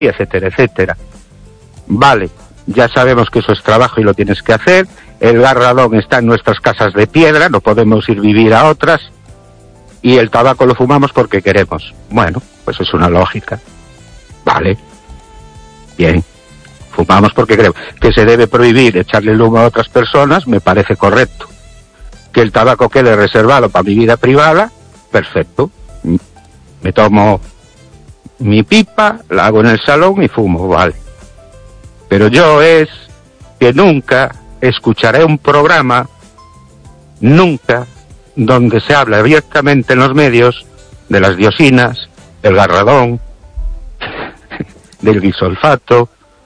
etcétera, etcétera. Vale, ya sabemos que eso es trabajo y lo tienes que hacer. El gas radón está en nuestras casas de piedra, no podemos ir vivir a otras, y el tabaco lo fumamos porque queremos. Bueno, pues es una lógica. Vale, bien, fumamos porque queremos. Que se debe prohibir echarle el humo a otras personas, me parece correcto. Que el tabaco quede reservado para mi vida privada, perfecto. Me tomo mi pipa, la hago en el salón y fumo, vale. Pero yo es que nunca escucharé un programa, nunca, donde se habla abiertamente en los medios de las dioxinas, del gas radón, del glisolfato,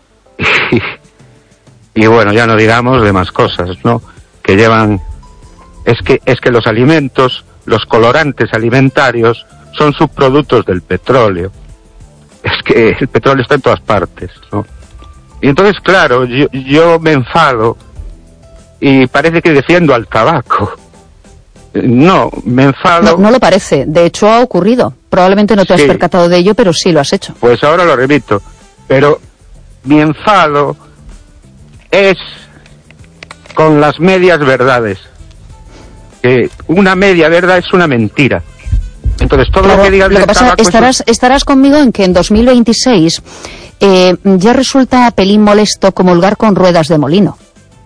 y bueno, ya no digamos de más cosas, ¿no? Que llevan... Es que los alimentos, los colorantes alimentarios, son subproductos del petróleo. Es que el petróleo está en todas partes, ¿no? Y entonces, claro, yo me enfado y parece que defiendo al tabaco. No, me enfado... No lo parece, de hecho ha ocurrido. Probablemente no te has percatado de ello, pero sí lo has hecho. Pues ahora lo repito, pero mi enfado es con las medias verdades. Que una media verdad es una mentira. Entonces todo lo que digas del tabaco... Estarás conmigo en que en 2026 ya resulta pelín molesto comulgar con ruedas de molino.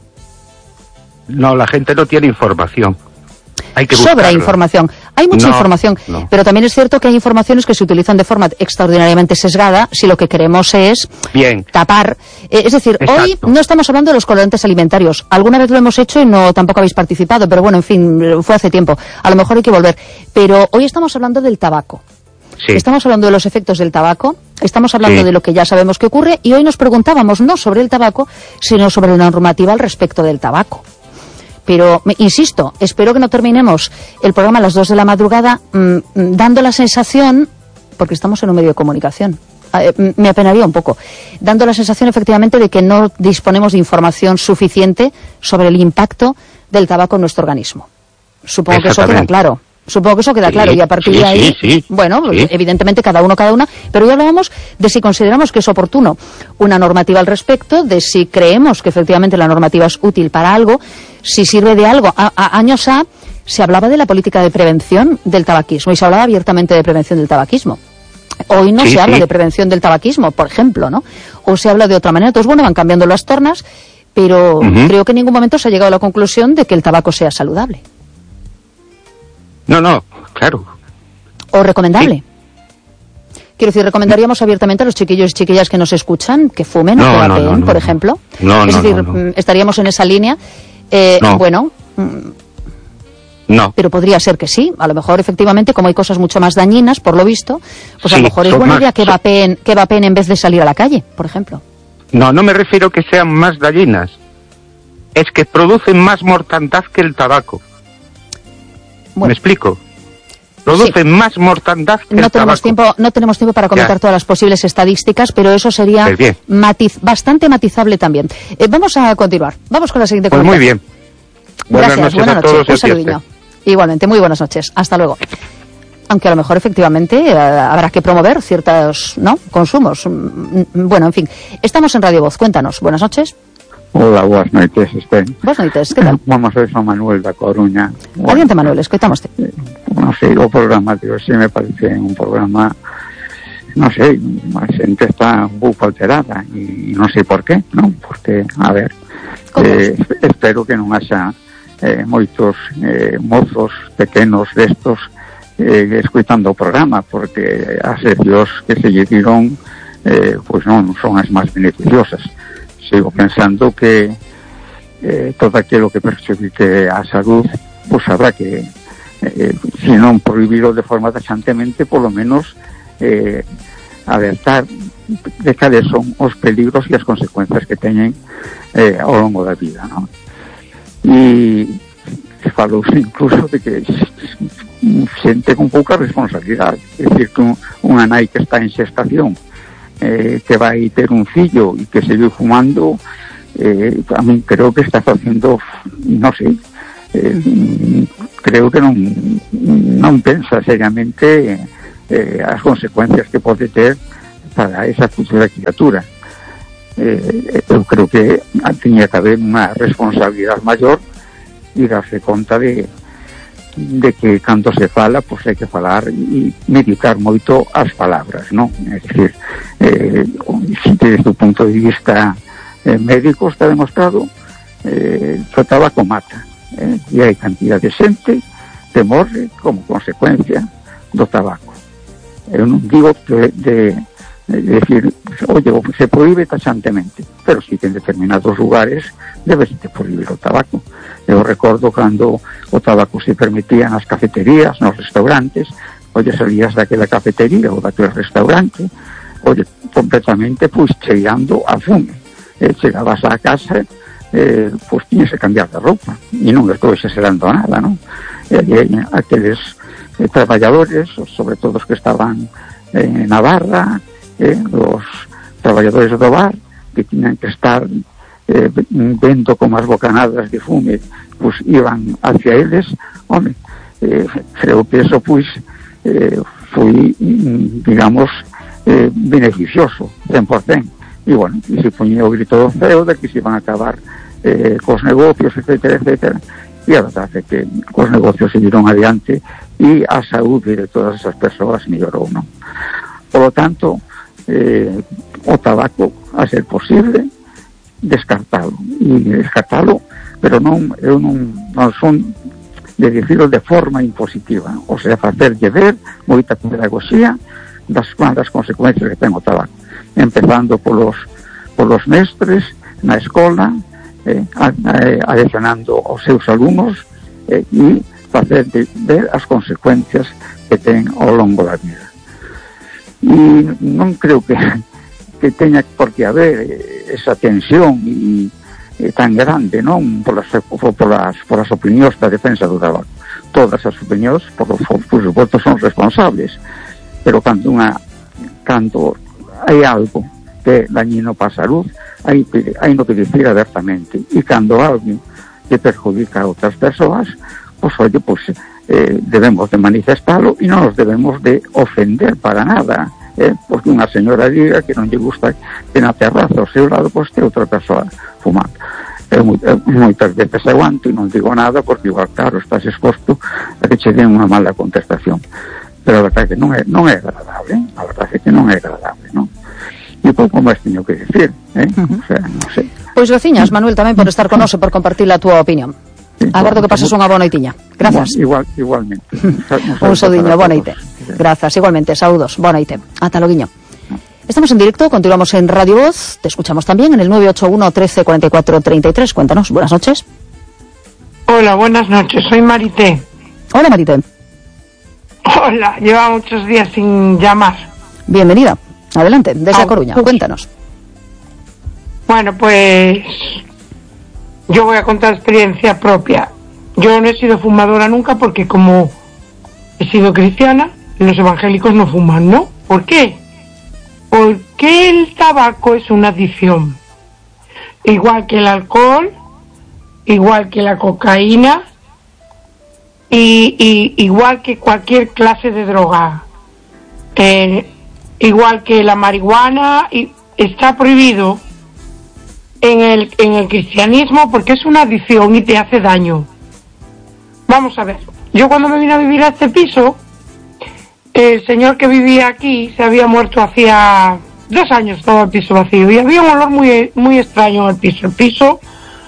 No, la gente no tiene información. Hay que buscarla. Sobra información. Hay mucha información, pero también es cierto que hay informaciones que se utilizan de forma extraordinariamente sesgada si lo que queremos es tapar. Es decir, exacto. Hoy no estamos hablando de los colorantes alimentarios. Alguna vez lo hemos hecho y tampoco habéis participado, pero bueno, en fin, fue hace tiempo. A lo mejor hay que volver. Pero hoy estamos hablando del tabaco. Sí. Estamos hablando de los efectos del tabaco, estamos hablando de lo que ya sabemos que ocurre, y hoy nos preguntábamos no sobre el tabaco, sino sobre la normativa al respecto del tabaco. Pero, insisto, espero que no terminemos el programa a las 2 de la madrugada dando la sensación, porque estamos en un medio de comunicación, me apenaría un poco, dando la sensación efectivamente de que no disponemos de información suficiente sobre el impacto del tabaco en nuestro organismo. Supongo que eso queda claro. Supongo que eso queda claro, y a partir de ahí, bueno, evidentemente cada una, pero ya hablábamos de si consideramos que es oportuno una normativa al respecto, de si creemos que efectivamente la normativa es útil para algo, si sirve de algo. Años se hablaba de la política de prevención del tabaquismo y se hablaba abiertamente de prevención del tabaquismo. Hoy no se habla de prevención del tabaquismo, por ejemplo, ¿no? O se habla de otra manera. Entonces, bueno, van cambiando las tornas, pero creo que en ningún momento se ha llegado a la conclusión de que el tabaco sea saludable. No, claro. O recomendable. Quiero decir, recomendaríamos abiertamente a los chiquillos y chiquillas que nos escuchan que fumen o que vapeen, por ejemplo. Es decir, estaríamos en esa línea. Bueno, pero podría ser que sí. A lo mejor, efectivamente, como hay cosas mucho más dañinas, por lo visto, pues a lo mejor es buena idea que vapeen en vez de salir a la calle, por ejemplo. No me refiero que sean más dañinas. Es que producen más mortandad que el tabaco. Bueno. ¿Me explico? Producen más mortandad que el tabaco. No tenemos tiempo para comentar todas las posibles estadísticas, pero eso sería bastante matizable también. Vamos a continuar. Vamos con la siguiente comunicación. Muy bien. Buenas noches a todos. Un saludillo. Igualmente, muy buenas noches. Hasta luego. Aunque a lo mejor efectivamente habrá que promover ciertos consumos. Bueno, en fin. Estamos en Radio Voz. Cuéntanos. Buenas noches. Hola, buenas noites, Buenas noites, que tal? Vamos a ver, San Manuel da Coruña. Adiante, Manuel, escoitamos-te. Non sei, o programa de hoxe me parece un programa, non sei, a xente está un pouco alterada e non sei por qué, non? Porque, a ver, espero que non haxa moitos mozos pequenos destos escoitando o programa, porque as seccións que se lle diron pois non son as máis beneficiosas. Sigo pensando que todo aquilo que perjudique a salud, pues habrá que, si non prohibirlo de forma taxantemente, por lo menos alertar de cales son os peligros e as consecuencias que teñen ao longo da vida, non? E falouse incluso de que xente con pouca responsabilidade, é dicir, que unha nai que está en xestación que vai ter un fillo e que sigue fumando, a mí creo que está facendo, non sei, creo que non pensa seriamente as consecuencias que pode ter para esa futura criatura. Eu creo que tiña que haber unha responsabilidade maior e darse conta de que cando se fala, pois hai que falar e meditar moito as palabras, non? É dicir, desde o punto de vista médico está demostrado que o tabaco mata, e hai cantidad de xente que morre como consecuencia do tabaco. Eu non digo de decir, oye, se prohíbe taxantemente, pero sí que en determinados lugares debe de prohibir o tabaco. Eu recordo cando o tabaco se permitía nas cafeterías, nos restaurantes, oye, salías daquela cafetería ou daquele restaurante, oye, completamente, pois, cheirando a fume. Chegabas á casa, pois, tiñes que cambiar de roupa, e non estou exagerando nada, non? Aqueles traballadores, sobre todo os que estaban na barra, os traballadores do bar, que tiñan que estar vendo como as bocanadas de fume pues iban hacia eles, home, creo que eso pues foi, digamos, beneficioso 100%, e bueno, e se poñía o grito do ceo de que se iban a acabar cos negocios, etcétera, etcétera, e a verdade é que os negocios seguiron adiante e a saúde de todas esas persoas mellorou, non? Por lo tanto, o tabaco, a ser posible, descartalo, pero non, eu non son de dicirlo de forma impositiva, o sea, facerlle ver moita pedagogía das malas consecuencias que ten o tabaco, empezando polos mestres na escola, adicionando aos seus alumnos, e facerlle ver as consecuencias que ten ao longo da vida. E non creo que teña por que haber esa tensión tan grande, non, por as opinións da defensa do tabaco. Todas as opinións, por suposto, son responsables, pero cando hai algo que é dañino para a salud, hai no que dicir abertamente, e cando algo que perjudica a outras persoas, pois, oye, debemos de manifestalo e non nos debemos de ofender para nada, porque unha señora diga que non lle gusta que na terraza ao seu lado pois te outra persoa fumando. Moitas veces aguanto e non digo nada porque igual, claro, estás exposto a que che den unha mala contestación, pero a verdade é que non é agradable, a verdade é que non é agradable, non? E pouco máis teño que dicir, o sea, non sei. Pois graciñas, Manuel, tamén por estar con nos e por compartir a túa opinión. Agardo que pases unha boa noitiña. Grazas. Igualmente. Un saudiño, boa noite. Grazas, igualmente, saúdos, boa noite. Ata loguiño. Estamos en directo, continuamos en Radio Voz, te escuchamos también en el 981 13 44 33. Cuéntanos, buenas noches. Hola, buenas noches, soy Marité. Hola, Marité. Hola, lleva muchos días sin llamar. Bienvenida, adelante, desde A Coruña, cuéntanos. Bueno, pues yo voy a contar experiencia propia. Yo no he sido fumadora nunca porque como he sido cristiana, los evangélicos no fuman, ¿no? ¿Por qué? Porque el tabaco es una adicción. Igual que el alcohol, igual que la cocaína, y igual que cualquier clase de droga. Igual que la marihuana, y está prohibido en el cristianismo porque es una adicción y te hace daño. Vamos a ver, yo cuando me vine a vivir a este piso, el señor que vivía aquí se había muerto hacía 2 años, todo el piso vacío, y había un olor muy, muy extraño en el piso. El piso,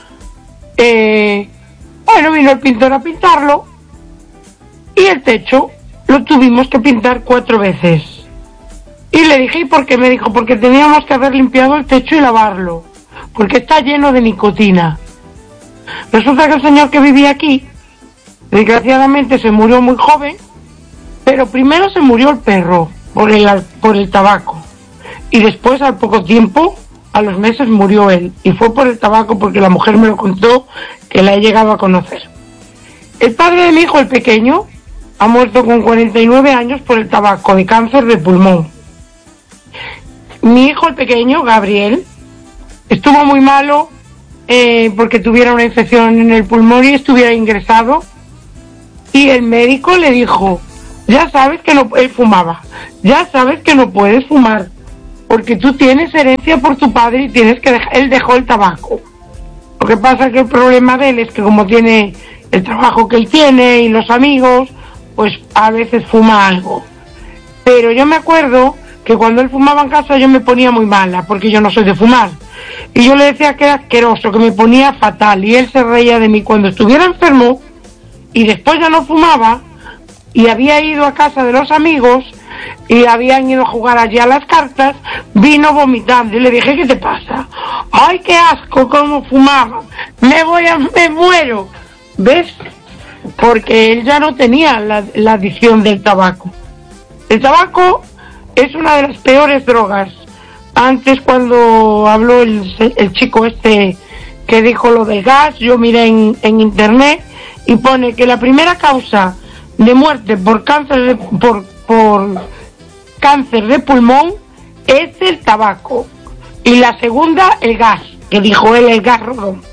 bueno, vino el pintor a pintarlo, y el techo lo tuvimos que pintar 4 veces. Y le dije, ¿y por qué? Me dijo, porque teníamos que haber limpiado el techo y lavarlo, porque está lleno de nicotina. Resulta que el señor que vivía aquí, desgraciadamente se murió muy joven, pero primero se murió el perro por el tabaco, y después al poco tiempo, a los meses, murió él, y fue por el tabaco porque la mujer me lo contó, que la he llegado a conocer. El padre de mi hijo, el pequeño, ha muerto con 49 años por el tabaco, de cáncer de pulmón. Mi hijo, el pequeño, Gabriel, estuvo muy malo porque tuviera una infección en el pulmón y estuviera ingresado, y el médico le dijo, ya sabes que no, él fumaba, ya sabes que no puedes fumar, porque tú tienes herencia por tu padre y tienes que dejar, él dejó el tabaco. Lo que pasa es que el problema de él es que como tiene el trabajo que él tiene y los amigos, pues a veces fuma algo. Pero yo me acuerdo que cuando él fumaba en casa yo me ponía muy mala, porque yo no soy de fumar. Y yo le decía que era asqueroso, que me ponía fatal, y él se reía de mí cuando estuviera enfermo, y después ya no fumaba, y había ido a casa de los amigos, y habían ido a jugar allí a las cartas, vino vomitando, y le dije, ¿qué te pasa? ¡Ay, qué asco cómo fumaba! ¡Me muero! ¿Ves? Porque él ya no tenía la adicción del tabaco. El tabaco es una de las peores drogas. Antes, cuando habló el chico este que dijo lo del gas, yo miré en internet y pone que la primera causa de muerte por cáncer por cáncer de pulmón es el tabaco, y la segunda el gas, que dijo él, el gas rodón.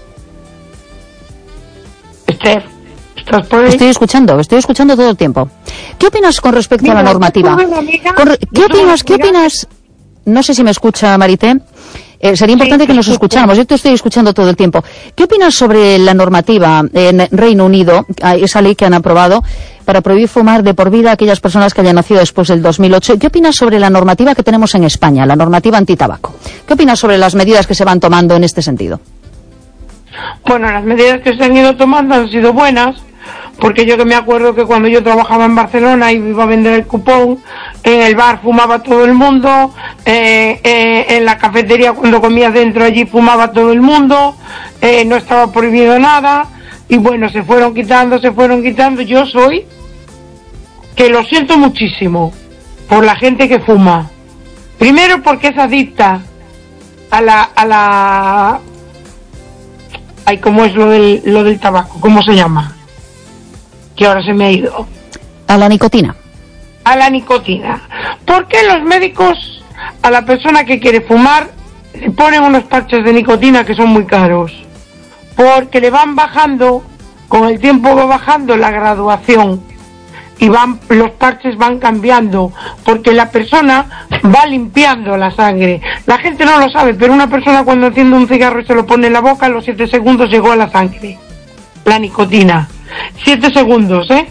Esther, ¿estás por ahí? Estoy escuchando todo el tiempo. ¿Qué opinas con respecto a la normativa? ¿Qué opinas? No sé si me escucha Marité. Sería importante que nos escucháramos. Yo te estoy escuchando todo el tiempo. ¿Qué opinas sobre la normativa en Reino Unido, esa ley que han aprobado para prohibir fumar de por vida a aquellas personas que hayan nacido después del 2008? ¿Qué opinas sobre la normativa que tenemos en España, la normativa antitabaco? ¿Qué opinas sobre las medidas que se van tomando en este sentido? Bueno, las medidas que se han ido tomando han sido buenas, porque yo que me acuerdo que cuando yo trabajaba en Barcelona y iba a vender el cupón, en el bar fumaba todo el mundo, en la cafetería cuando comías dentro allí fumaba todo el mundo, no estaba prohibido nada, y bueno, se fueron quitando. Yo soy que lo siento muchísimo por la gente que fuma. Primero porque es adicta a la ay, ¿cómo es lo del tabaco? ¿Cómo se llama? Que ahora se me ha ido. A la nicotina. A la nicotina. ¿Por qué los médicos a la persona que quiere fumar le ponen unos parches de nicotina que son muy caros? Porque le van bajando, con el tiempo va bajando la graduación, y los parches van cambiando, porque la persona va limpiando la sangre. La gente no lo sabe, pero una persona cuando enciende un cigarro y se lo pone en la boca, a los 7 segundos llegó a la sangre la nicotina. 7 segundos, ¿eh?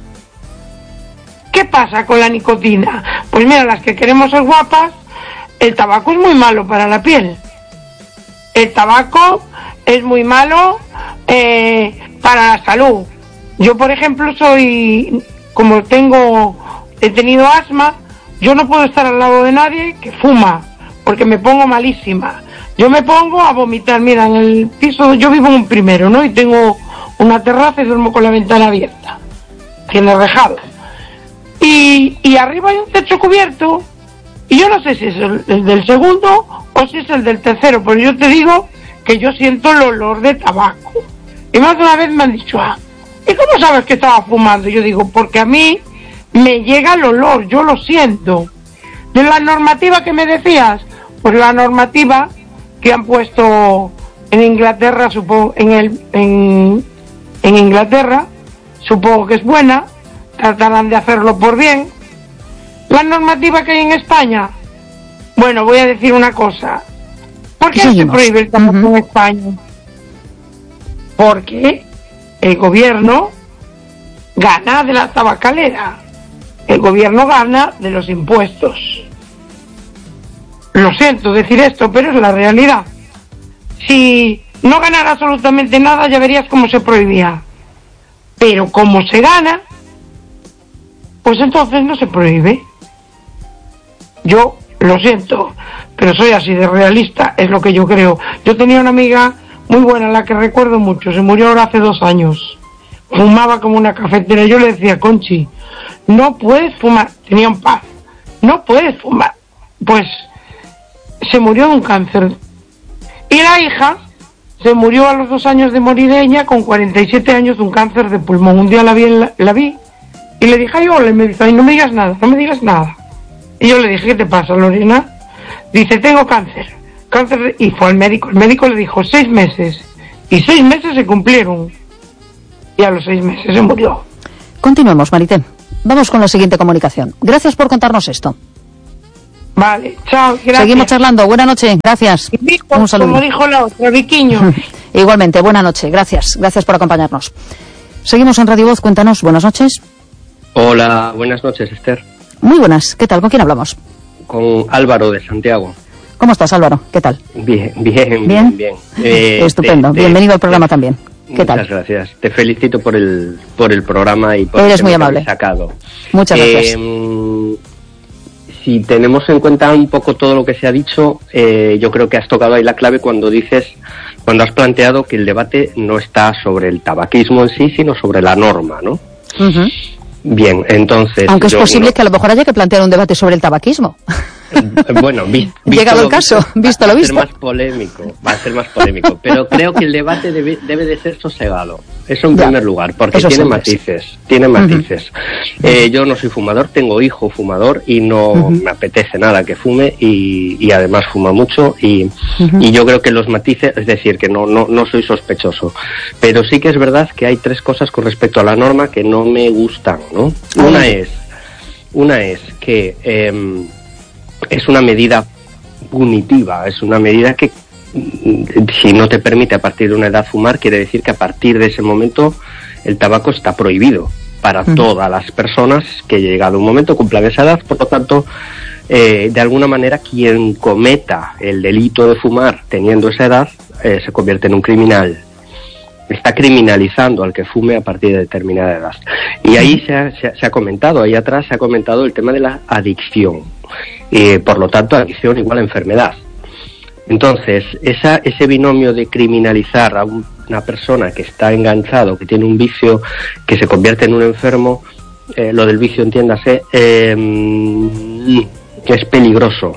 ¿Qué pasa con la nicotina? Pues mira, las que queremos ser guapas, el tabaco es muy malo para la piel. El tabaco es muy malo para la salud. Yo, por ejemplo, como he tenido asma, yo no puedo estar al lado de nadie que fuma, porque me pongo malísima. Yo me pongo a vomitar. Mira, en el piso, yo vivo en un primero, ¿no? Y tengo una terraza y duermo con la ventana abierta. Tiene rejado. Y arriba hay un techo cubierto, y yo no sé si es el del segundo o si es el del tercero, pero yo te digo que yo siento el olor de tabaco. Y más de una vez me han dicho, ¿y cómo sabes que estaba fumando? Yo digo, porque a mí me llega el olor, yo lo siento. ¿De la normativa que me decías? Pues la normativa que han puesto en Inglaterra, supongo, en Inglaterra, supongo que es buena, tratarán de hacerlo por bien. La normativa que hay en España, bueno, voy a decir una cosa. ¿Por qué se prohíbe el tabaco en España? Porque el gobierno gana de la tabacalera, el gobierno gana de los impuestos. Lo siento decir esto, pero es la realidad. Si no ganara absolutamente nada, ya verías cómo se prohibía. Pero como se gana, pues entonces no se prohíbe. Yo lo siento, pero soy así de realista, es lo que yo creo. Yo tenía una amiga muy buena, la que recuerdo mucho, se murió ahora hace 2 años. Fumaba como una cafetera. Yo le decía, Conchi, no puedes fumar. Tenía un paz. No puedes fumar. Pues se murió de un cáncer. Y la hija se murió a los 2 años de morir ella, con 47 años, de un cáncer de pulmón. Un día la vi y le dije, ay, hola, y me dice, ay, no me digas nada. Y yo le dije, ¿qué te pasa, Lorena? Dice, tengo cáncer. Y fue al médico. El médico le dijo 6 meses. Y 6 meses se cumplieron. Y a los 6 meses se murió. Continuemos, Marité. Vamos con la siguiente comunicación. Gracias por contarnos esto. Vale, chao, gracias. Seguimos charlando, buena noche, gracias. Un saludo. Como dijo la otra, Viquiño. Igualmente, buena noche, gracias por acompañarnos. Seguimos en Radio Voz, cuéntanos, buenas noches. Hola, buenas noches, Esther. Muy buenas, ¿qué tal? ¿Con quién hablamos? Con Álvaro de Santiago. ¿Cómo estás, Álvaro? ¿Qué tal? Bien. Bienvenido al programa también. ¿Qué tal? Muchas gracias. Te felicito por el programa y por Eres el muy tema amable. que has sacado. Muchas gracias. Si tenemos en cuenta un poco todo lo que se ha dicho, yo creo que has tocado ahí la clave cuando has planteado que el debate no está sobre el tabaquismo en sí, sino sobre la norma, ¿no? Uh-huh. Bien, entonces... Aunque es posible que a lo mejor haya que plantear un debate sobre el tabaquismo. Bueno, llegado el caso, visto lo visto. Va a ser más polémico, pero creo que el debate debe de ser sosegado. Eso en primer lugar, porque tiene matices. Yo no soy fumador, tengo hijo fumador y no me apetece nada que fume y además fuma mucho y yo creo que los matices, es decir, que no soy sospechoso, pero sí que es verdad que hay tres cosas con respecto a la norma que no me gustan, ¿no? Una es que es una medida punitiva, es una medida que si no te permite a partir de una edad fumar, quiere decir que a partir de ese momento el tabaco está prohibido para todas las personas que llegado un momento cumplan esa edad. Por lo tanto, de alguna manera quien cometa el delito de fumar teniendo esa edad se convierte en un criminal. Está criminalizando al que fume a partir de determinada edad. Y ahí se ha comentado, ahí atrás se ha comentado el tema de la adicción. Por lo tanto, adicción igual a enfermedad. Entonces, ese binomio de criminalizar a una persona que está enganchado, que tiene un vicio, que se convierte en un enfermo, lo del vicio, entiéndase, es peligroso.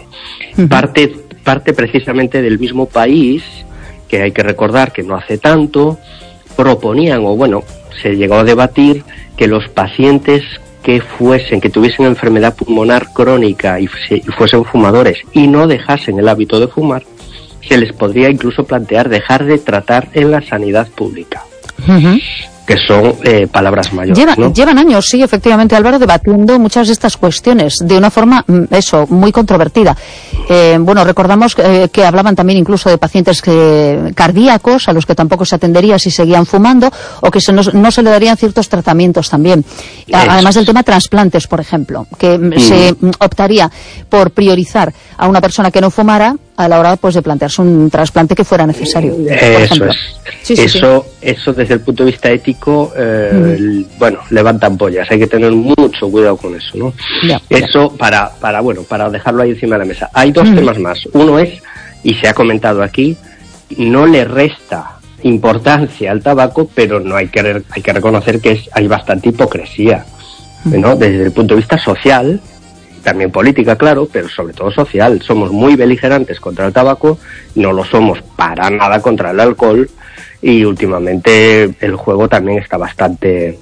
Parte precisamente del mismo país, que hay que recordar que no hace tanto, proponían, se llegó a debatir que los pacientes que tuviesen enfermedad pulmonar crónica y fuesen fumadores y no dejasen el hábito de fumar, se les podría incluso plantear dejar de tratar en la sanidad pública. Que son palabras mayores. Llevan años, sí, efectivamente, Álvaro, debatiendo muchas de estas cuestiones de una forma, muy controvertida. Recordamos que hablaban también incluso de pacientes cardíacos a los que tampoco se atendería si seguían fumando o que no se le darían ciertos tratamientos también. Además del tema trasplantes, por ejemplo, que se optaría por priorizar a una persona que no fumara a la hora de plantearse un trasplante que fuera necesario. Eso es. Eso desde el punto de vista ético, levanta ampollas. Hay que tener mucho cuidado con eso, ¿no? Eso para dejarlo ahí encima de la mesa. Hay dos temas más. Uno es, y se ha comentado aquí, no le resta importancia al tabaco, pero no hay que reconocer que hay bastante hipocresía, ¿no? Desde el punto de vista social, también política, claro, pero sobre todo social. Somos muy beligerantes contra el tabaco, no lo somos para nada contra el alcohol, y últimamente el juego también está bastante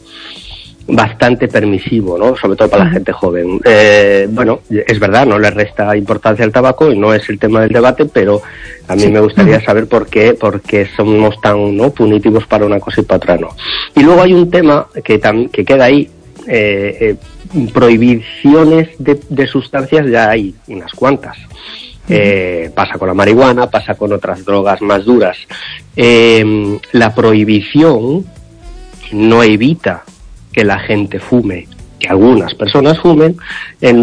permisivo, ¿no? Sobre todo para la gente joven. Es verdad, no le resta importancia al tabaco y no es el tema del debate, pero a mí me gustaría saber por qué somos tan punitivos para una cosa y para otra no. Y luego hay un tema que queda ahí. Prohibiciones de sustancias ya hay unas cuantas. Pasa con la marihuana, pasa con otras drogas más duras. La prohibición no evita que la gente fume, que algunas personas fumen en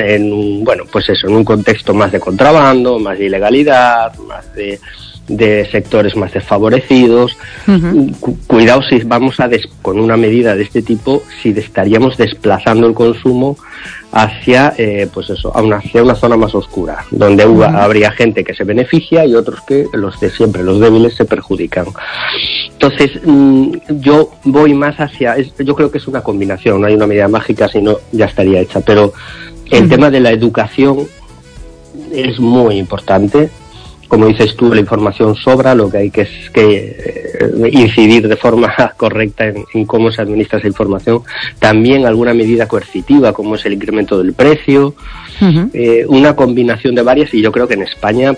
un contexto más de contrabando, más de ilegalidad, más de sectores más desfavorecidos. Cuidado si vamos con una medida de este tipo, si estaríamos desplazando el consumo hacia hacia una zona más oscura, donde habría gente que se beneficia y otros que los de siempre, los débiles, se perjudican. Entonces yo voy más yo creo que es una combinación, no hay una medida mágica, sino ya estaría hecha, pero el tema de la educación es muy importante. Como dices tú, la información sobra, lo que hay que es incidir de forma correcta en cómo se administra esa información. También alguna medida coercitiva, como es el incremento del precio, una combinación de varias, y yo creo que en España,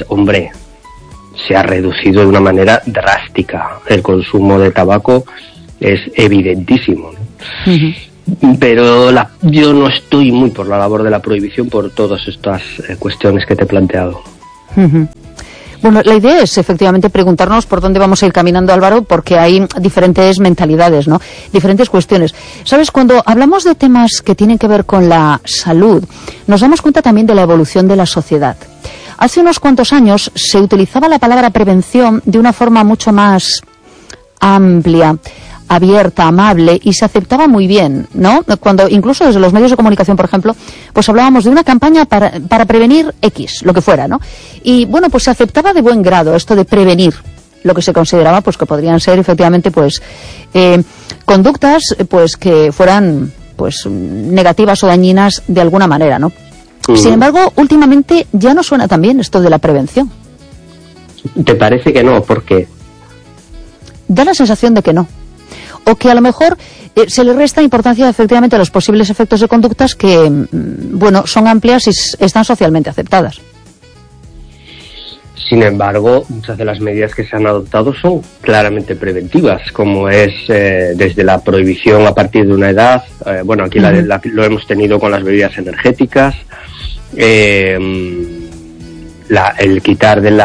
se ha reducido de una manera drástica. El consumo de tabaco es evidentísimo, ¿no? pero yo no estoy muy por la labor de la prohibición por todas estas cuestiones que te he planteado. Bueno, la idea es efectivamente preguntarnos por dónde vamos a ir caminando, Álvaro, porque hay diferentes mentalidades, ¿no? Diferentes cuestiones. ¿Sabes? Cuando hablamos de temas que tienen que ver con la salud, nos damos cuenta también de la evolución de la sociedad. Hace unos cuantos años se utilizaba la palabra prevención de una forma mucho más amplia, abierta, amable, y se aceptaba muy bien, ¿no? Cuando incluso desde los medios de comunicación, por ejemplo, pues hablábamos de una campaña para prevenir X, lo que fuera, ¿no? Y bueno, pues se aceptaba de buen grado esto de prevenir lo que se consideraba pues que podrían ser efectivamente pues conductas pues que fueran pues negativas o dañinas de alguna manera, ¿no? Sin embargo, últimamente ya no suena tan bien esto de la prevención. ¿Te parece que no? ¿Por qué? Da la sensación de que no. O que a lo mejor se le resta importancia efectivamente a los posibles efectos de conductas que, bueno, son amplias y están socialmente aceptadas. Sin embargo, muchas de las medidas que se han adoptado son claramente preventivas, como es desde la prohibición a partir de una edad, bueno, aquí lo hemos tenido con las bebidas energéticas, el quitar de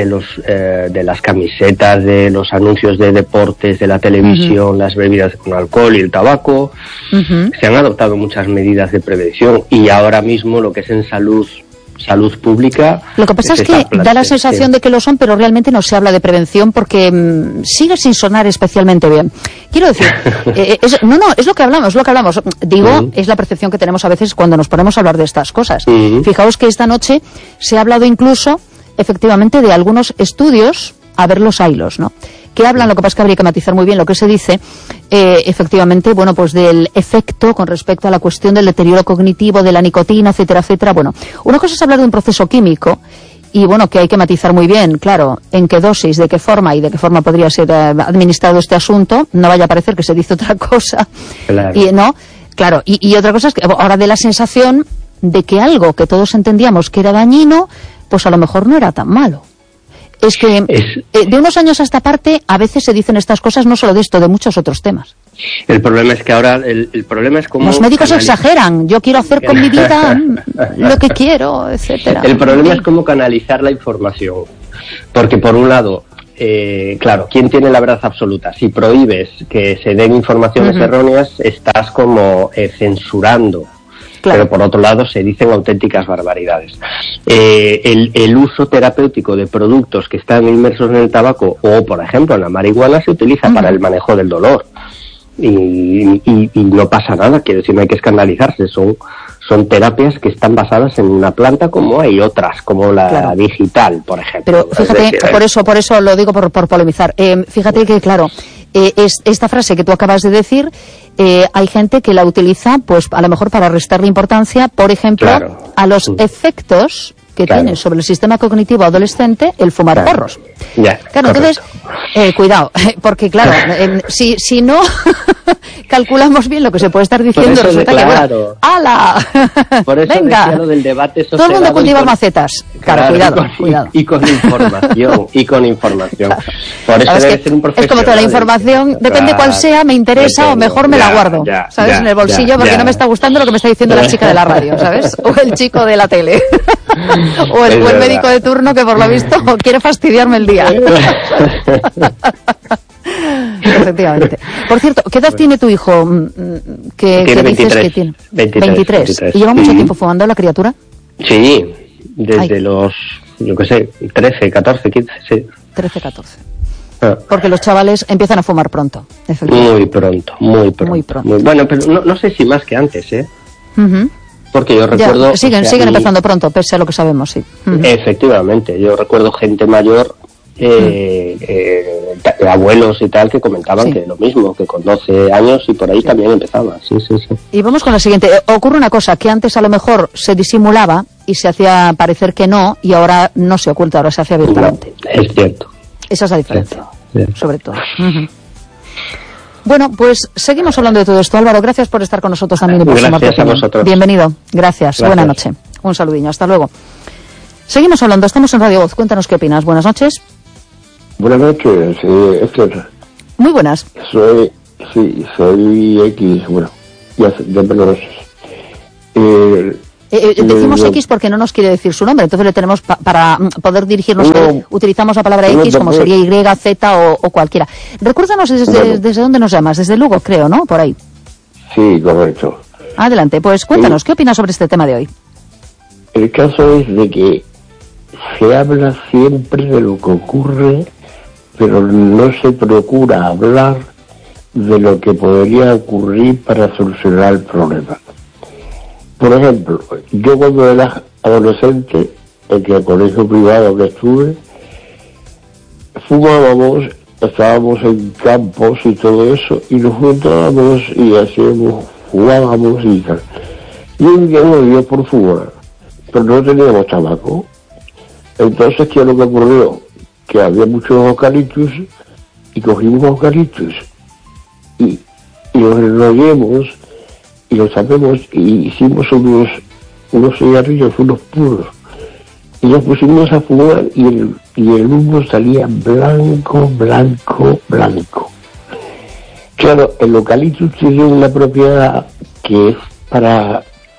las camisetas, de los anuncios de deportes, de la televisión, las bebidas con alcohol y el tabaco. Se han adoptado muchas medidas de prevención y ahora mismo lo que es en salud pública. Lo que pasa es que da la sensación de que lo son, pero realmente no se habla de prevención porque sigue sin sonar especialmente bien. Quiero decir, es lo que hablamos. Digo, es la percepción que tenemos a veces cuando nos ponemos a hablar de estas cosas. Fijaos que esta noche se ha hablado incluso, efectivamente, de algunos estudios, a ver los hilos, ¿no? Que hablan, lo que pasa es que habría que matizar muy bien lo que se dice, efectivamente, bueno, pues del efecto con respecto a la cuestión del deterioro cognitivo, de la nicotina, etcétera, etcétera. Bueno, una cosa es hablar de un proceso químico y, bueno, que hay que matizar muy bien, claro, en qué dosis, de qué forma y de qué forma podría ser administrado este asunto. No vaya a parecer que se dice otra cosa. Claro. Y, ¿no? Claro, y otra cosa es que ahora de la sensación de que algo que todos entendíamos que era dañino, pues a lo mejor no era tan malo. Es que de unos años a esta parte a veces se dicen estas cosas, no solo de esto, de muchos otros temas. El problema es que ahora, el problema es como... Los médicos exageran, yo quiero hacer con mi vida lo que quiero, etcétera. El problema es cómo canalizar la información. Porque por un lado, claro, ¿quién tiene la verdad absoluta? Si prohíbes que se den informaciones erróneas, estás como censurando. Claro. Pero por otro lado se dicen auténticas barbaridades. El uso terapéutico de productos que están inmersos en el tabaco o, por ejemplo, en la marihuana se utiliza para el manejo del dolor y no pasa nada, quiero decir, no hay que escandalizarse, son terapias que están basadas en una planta como hay otras, como la digital, por ejemplo. Pero fíjate, por eso lo digo por polemizar. Fíjate que, claro, esta frase que tú acabas de decir, hay gente que la utiliza, pues a lo mejor para restarle importancia, por ejemplo, a los efectos que tiene sobre el sistema cognitivo adolescente el fumar porros. Claro, entonces, cuidado, porque claro, si no calculamos bien lo que se puede estar diciendo, resulta que, bueno, ¡hala! Por eso venga, decía lo del debate social. Todo el mundo cultiva macetas. Claro, cuidado. Y con información. Claro. Por eso debe ser un profesional. Es como toda la información, depende cuál sea, me interesa o mejor me la guardo, ¿sabes? En el bolsillo, porque no me está gustando lo que me está diciendo la chica de la radio, ¿sabes? O el chico de la tele. O el médico de turno que por lo visto quiere fastidiarme el día. Efectivamente. Por cierto, ¿qué edad tiene tu hijo? Que tiene 23. Dices que tiene 23. ¿Y lleva mucho tiempo fumando la criatura? Sí, desde los, yo qué sé, 13, 14, 15, sí. 13, 14. Porque los chavales empiezan a fumar pronto. Muy pronto. Bueno, pero no sé si más que antes, ¿eh? Porque yo recuerdo... Siguen empezando pronto, pese a lo que sabemos, sí. Efectivamente, yo recuerdo gente mayor, abuelos y tal, que comentaban que lo mismo, que con 12 años y por ahí también empezaba. Sí. Y vamos con la siguiente. Ocurre una cosa, que antes a lo mejor se disimulaba y se hacía parecer que no, y ahora no se oculta, ahora se hace abiertamente. No, es cierto. Esa es la diferencia, sobre todo. Bueno, pues seguimos hablando de todo esto. Álvaro, gracias por estar con nosotros también. Y por gracias a vosotros. Bienvenido. Gracias. Buenas noches. Un saludiño. Hasta luego. Seguimos hablando. Estamos en Radio Voz. Cuéntanos qué opinas. Buenas noches. Buenas noches, Esther. Muy buenas. Soy X. Bueno, de peligrosos. Decimos X porque no nos quiere decir su nombre, entonces le tenemos para poder dirigirnos a él, utilizamos la palabra X como sería Y, Z o cualquiera. Recuérdanos desde dónde nos llamas, desde Lugo, creo, ¿no? Por ahí. Sí, correcto. Adelante, pues cuéntanos, ¿qué opinas sobre este tema de hoy? El caso es de que se habla siempre de lo que ocurre, pero no se procura hablar de lo que podría ocurrir para solucionar el problema. Por ejemplo, yo cuando era adolescente, en el colegio privado que estuve, fumábamos, estábamos en campos y todo eso, y nos juntábamos y hacíamos, jugábamos y tal. Y un día nos dio por fumar, pero no teníamos tabaco. Entonces, ¿qué es lo que ocurrió? Que había muchos eucaliptus, y cogimos eucaliptus, y los enrollemos, y los tapemos, y hicimos unos cigarrillos, unos puros, y los pusimos a fumar, y el humo salía blanco, blanco, blanco. Claro, el eucaliptus tiene una propiedad que es para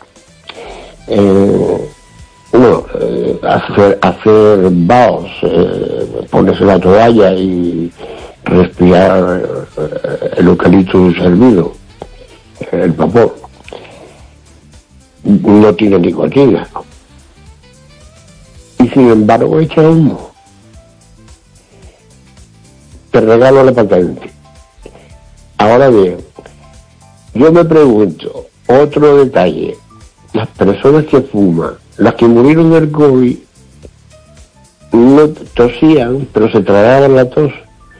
hacer vaos, ponerse la toalla y respirar el eucaliptus hervido, el vapor. No tiene nicotina y sin embargo echa humo. Te regalo la patente. Ahora bien, yo me pregunto, otro detalle, las personas que fuman, las que murieron del COVID, no tosían, pero se tragaban la tos,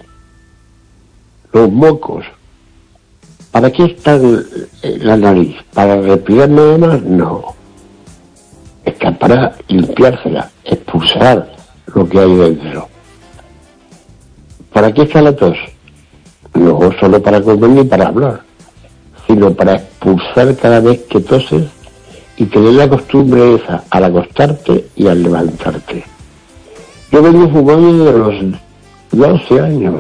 los mocos. ¿Para qué está la nariz? ¿Para respirar nada más? No. Está para limpiársela, expulsar lo que hay dentro. ¿Para qué está la tos? No solo para comer ni para hablar, sino para expulsar cada vez que toses y tener la costumbre esa al acostarte y al levantarte. Yo vengo fumando desde los 12 años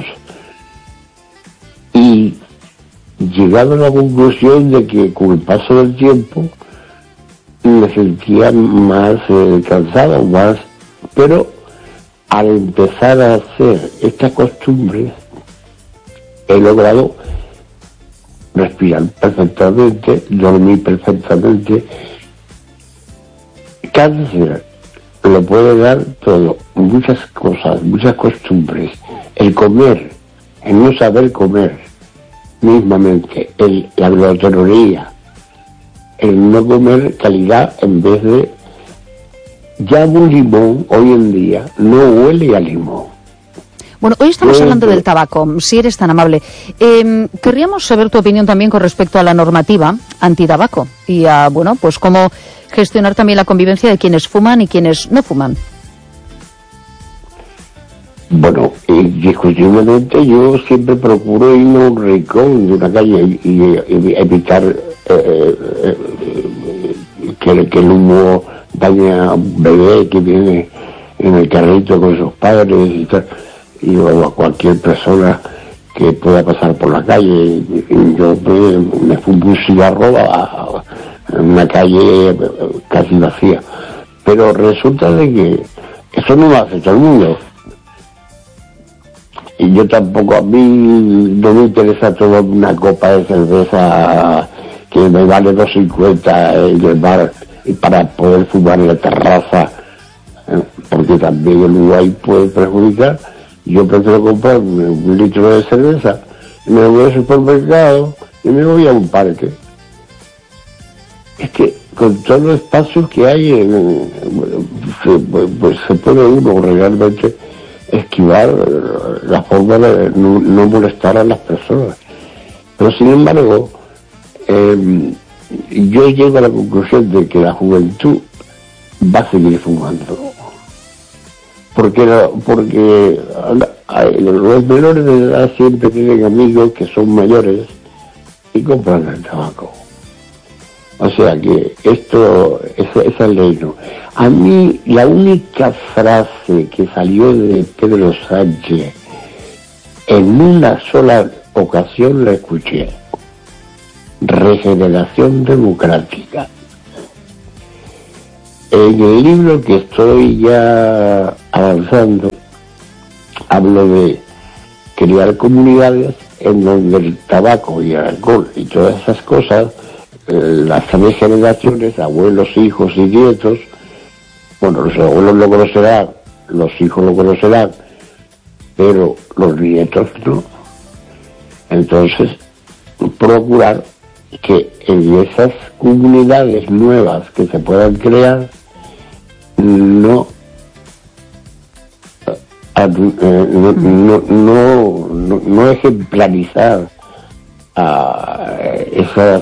y llegado a la conclusión de que con el paso del tiempo me sentía más cansado, pero al empezar a hacer estas costumbres he logrado respirar perfectamente, dormir perfectamente. Cáncer lo puede dar todo, muchas cosas, muchas costumbres, el comer, el no saber comer mismamente, la glotonería, el no comer calidad en vez de... Ya un limón hoy en día no huele a limón. Bueno, hoy estamos hablando del tabaco, si eres tan amable. Querríamos saber tu opinión también con respecto a la normativa antitabaco y a, bueno, pues cómo gestionar también la convivencia de quienes fuman y quienes no fuman. Bueno, indiscutiblemente yo siempre procuro irme a un rincón de una calle y evitar que el humo dañe a un bebé que viene en el carrito con sus padres y tal, y a cualquier persona que pueda pasar por la calle. Yo me fumo un cigarro en una calle casi vacía, pero resulta de que eso no lo hace todo el mundo. Y yo tampoco, a mí no me interesa tomar una copa de cerveza que me vale 2.50 en el bar y para poder fumar en la terraza, porque también el Uruguay puede perjudicar. Yo prefiero comprarme un litro de cerveza, y me voy al supermercado y me voy a un parque. Es que con todos los espacios que hay, pues se puede uno realmente esquivar la forma de no molestar a las personas. Pero sin embargo, yo llego a la conclusión de que la juventud va a seguir fumando. Porque los menores de edad siempre tienen amigos que son mayores y compran el tabaco. O sea que esa ley no. A mí la única frase que salió de Pedro Sánchez en una sola ocasión la escuché. regeneración democrática. En el libro que estoy ya avanzando, hablo de crear comunidades en donde el tabaco y el alcohol y todas esas cosas, las 3 generaciones, abuelos, hijos y nietos, bueno, los abuelos lo conocerán, los hijos lo conocerán, pero los nietos no. Entonces, procurar que en esas comunidades nuevas que se puedan crear no ejemplarizar a esas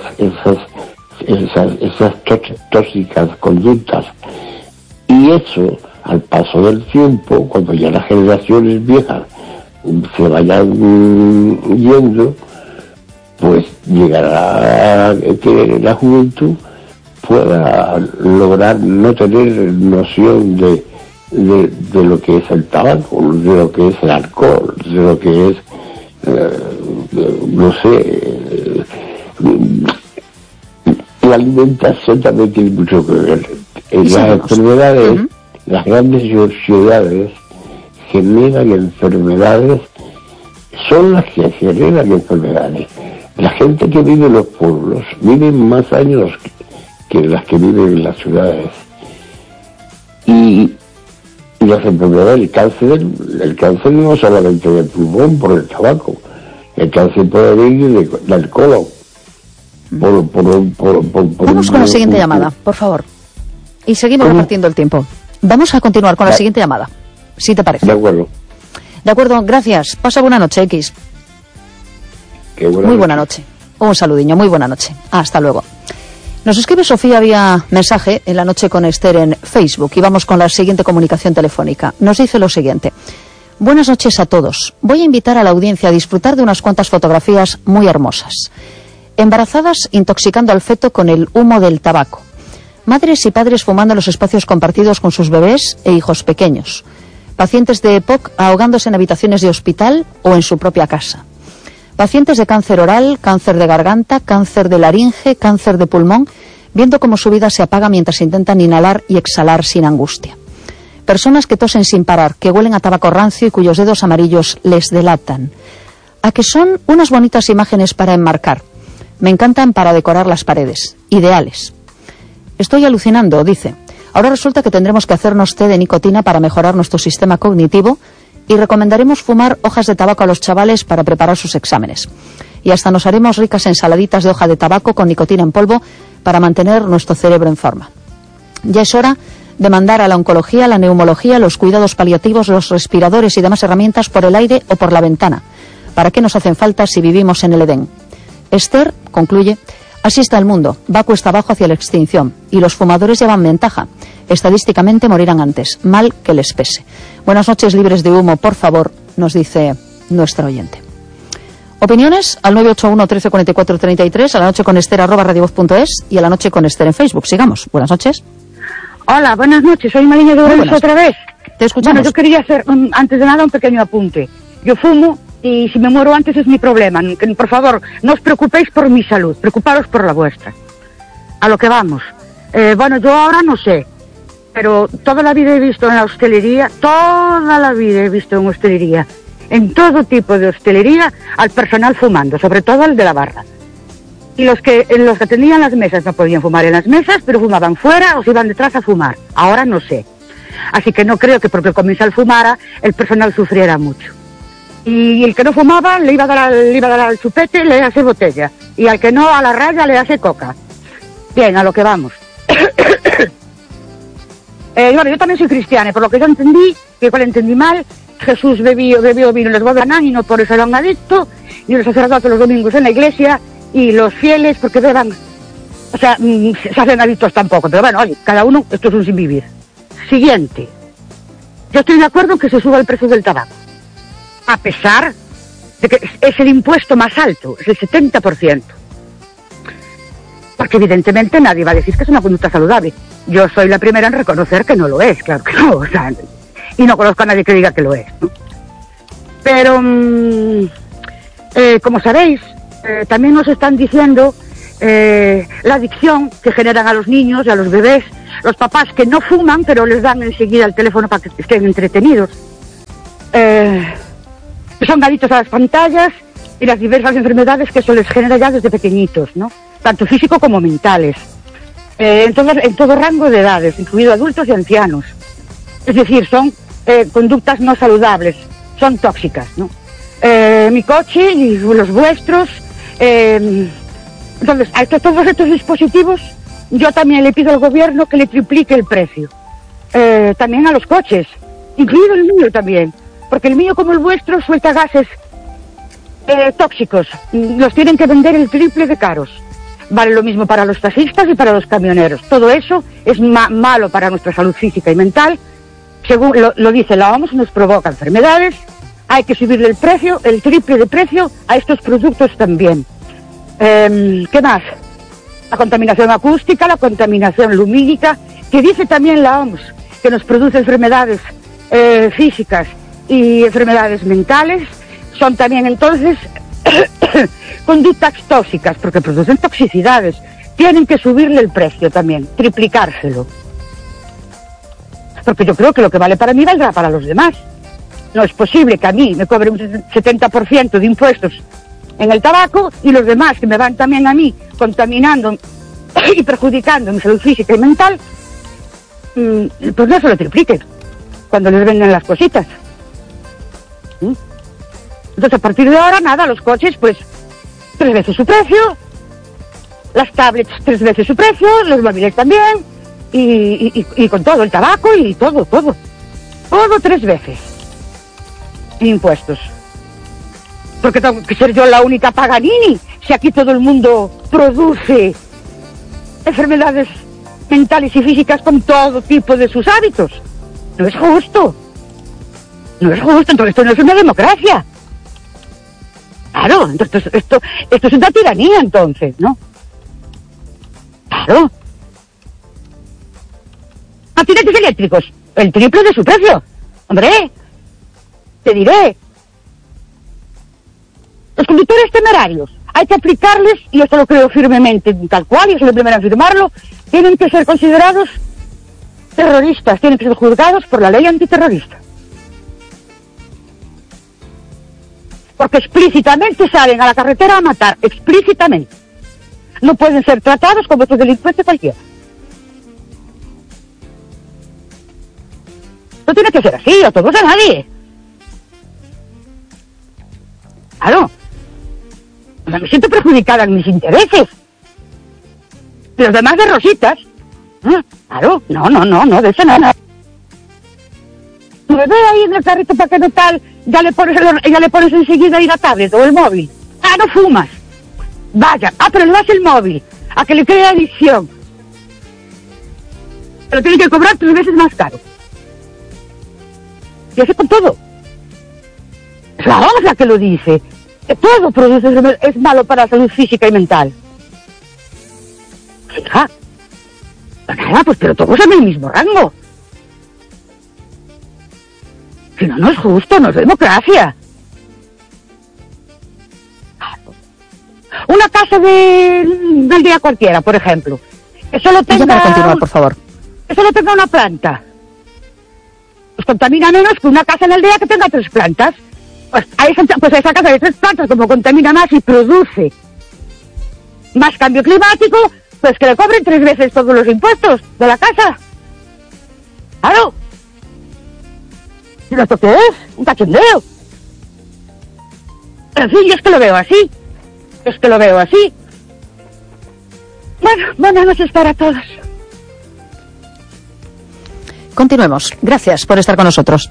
tóxicas conductas, y eso al paso del tiempo, cuando ya las generaciones viejas se vayan yendo, pues llegará a que la juventud pueda lograr no tener noción de lo que es el tabaco, de lo que es el alcohol, de lo que es no sé, la alimentación también tiene mucho que ver. Las enfermedades, las grandes ciudades generan enfermedades, son las que generan enfermedades. La gente que vive en los pueblos vive más años que las que viven en las ciudades. Y las enfermedades, el cáncer no solamente del pulmón por el tabaco, el cáncer puede venir del colon. Vamos con la siguiente llamada, por favor. Y seguimos repartiendo el tiempo. Vamos a continuar con la siguiente llamada, si te parece. De acuerdo. De acuerdo, gracias. Pasa buena noche, X. Muy buena noche. Un saludiño, muy buena noche. Hasta luego. Nos escribe Sofía vía mensaje en La Noche con Esther en Facebook y vamos con la siguiente comunicación telefónica. Nos dice lo siguiente. Buenas noches a todos. Voy a invitar a la audiencia a disfrutar de unas cuantas fotografías muy hermosas. Embarazadas intoxicando al feto con el humo del tabaco. Madres y padres fumando en los espacios compartidos con sus bebés e hijos pequeños. Pacientes de EPOC ahogándose en habitaciones de hospital o en su propia casa. Pacientes de cáncer oral, cáncer de garganta, cáncer de laringe, cáncer de pulmón, viendo cómo su vida se apaga mientras intentan inhalar y exhalar sin angustia. Personas que tosen sin parar, que huelen a tabaco rancio y cuyos dedos amarillos les delatan. ¿A que son unas bonitas imágenes para enmarcar? Me encantan para decorar las paredes. Ideales. Estoy alucinando, dice. Ahora resulta que tendremos que hacernos té de nicotina para mejorar nuestro sistema cognitivo y recomendaremos fumar hojas de tabaco a los chavales para preparar sus exámenes. Y hasta nos haremos ricas ensaladitas de hoja de tabaco con nicotina en polvo para mantener nuestro cerebro en forma. Ya es hora de mandar a la oncología, la neumología, los cuidados paliativos, los respiradores y demás herramientas por el aire o por la ventana. ¿Para qué nos hacen falta si vivimos en el Edén? Esther concluye: así está el mundo, va cuesta abajo hacia la extinción y los fumadores llevan ventaja. Estadísticamente morirán antes, mal que les pese. Buenas noches libres de humo, por favor, nos dice nuestra oyente. Opiniones al 981 13 44 33, a la noche con Esther @radiovoz.es y a la noche con Esther en Facebook. Sigamos. Buenas noches. Hola, buenas noches. Soy Mariña de Ourense otra vez. Te escuchamos. Bueno, yo quería hacer, antes de nada, un pequeño apunte. Yo fumo y si me muero antes es mi problema. Que, por favor, no os preocupéis por mi salud, preocuparos por la vuestra. A lo que vamos. Bueno, yo ahora no sé, pero toda la vida he visto en la hostelería, en todo tipo de hostelería, al personal fumando, sobre todo el de la barra. Y los que tenían las mesas no podían fumar en las mesas, pero fumaban fuera o se iban detrás a fumar. Ahora no sé. Así que no creo que porque el comensal fumara, el personal sufriera mucho. Y el que no fumaba le iba a dar al chupete, le hace botella. Y al que no, a la raya le hace coca. Bien, a lo que vamos. Bueno, yo también soy cristiana, por lo que yo entendí, que igual entendí mal, Jesús bebió vino en las bodas y no por eso era un adicto, y los sacerdotes los domingos en la iglesia, y los fieles porque beban, o sea, se hacen adictos tampoco, pero bueno, oye, cada uno, esto es un sin vivir. Siguiente, yo estoy de acuerdo en que se suba el precio del tabaco, a pesar de que es el impuesto más alto, es el 70%. Porque evidentemente nadie va a decir que es una conducta saludable. Yo soy la primera en reconocer que no lo es, claro que no, o sea, y no conozco a nadie que diga que lo es, ¿no? Pero, como sabéis, también nos están diciendo la adicción que generan a los niños y a los bebés, los papás que no fuman pero les dan enseguida el teléfono para que estén entretenidos, son adictos a las pantallas y las diversas enfermedades que eso les genera ya desde pequeñitos, ¿no? Tanto físico como mentales, en todo rango de edades, incluido adultos y ancianos. Es decir, son conductas no saludables, son tóxicas, ¿no? Mi coche y los vuestros. Entonces, a todos estos dispositivos yo también le pido al gobierno que le triplique el precio. También a los coches, incluido el mío también, porque el mío como el vuestro suelta gases tóxicos, los tienen que vender el triple de caros. Vale lo mismo para los taxistas y para los camioneros. Todo eso es malo para nuestra salud física y mental. Según lo dice la OMS, nos provoca enfermedades. Hay que subirle el precio, el triple de precio a estos productos también. ¿Qué más? La contaminación acústica, la contaminación lumínica, que dice también la OMS que nos produce enfermedades físicas y enfermedades mentales. Son también entonces conductas tóxicas porque producen toxicidades. Tienen que subirle el precio también, triplicárselo. Porque yo creo que lo que vale para mí valdrá para los demás. No es posible que a mí me cobre un 70% de impuestos en el tabaco y los demás que me van también a mí contaminando y perjudicando mi salud física y mental, pues no se lo tripliquen cuando les venden las cositas. Entonces a partir de ahora nada, los coches pues 3 veces su precio, las tablets 3 veces su precio, los móviles también y con todo, el tabaco y todo 3 veces en impuestos. Porque tengo que ser yo la única Paganini si aquí todo el mundo produce enfermedades mentales y físicas con todo tipo de sus hábitos. No es justo, entonces esto no es una democracia. Claro, entonces esto es una tiranía entonces, ¿no? Claro. Patinetes eléctricos, el triple de su precio. Hombre, te diré. Los conductores temerarios, hay que aplicarles, y esto lo creo firmemente, tal cual, y soy la primera en afirmarlo, tienen que ser considerados terroristas, tienen que ser juzgados por la ley antiterrorista. Porque explícitamente salen a la carretera a matar, explícitamente. No pueden ser tratados como otros delincuentes cualquiera. No tiene que ser así, a todos a nadie. Claro. O sea, me siento perjudicada en mis intereses. Los demás de rositas. Claro, no, de eso nada. Me ve ahí en el carrito para que no tal, ya le pones enseguida ahí la tablet o el móvil. No fumas. Vaya, pero le das el móvil, a que le cree adicción. Pero tiene que cobrar 3 veces más caro. Y así con todo. Es la OMS la que lo dice. Que todo es malo para la salud física y mental. Fija. Nada, pues pero todos en el mismo rango. Si no, no es justo, no es democracia. Una casa de aldea cualquiera, por ejemplo, que solo tenga... continuar, por favor. Que solo tenga una planta. Pues contamina menos que una casa en la aldea que tenga 3 plantas. Pues a esa casa de 3 plantas, como contamina más y produce más cambio climático, pues que le cobren 3 veces todos los impuestos de la casa. Claro. ¿Y esto qué es? Un cachondeo. En fin, yo es que lo veo así. Bueno, buenas noches para todos. Continuemos. Gracias por estar con nosotros.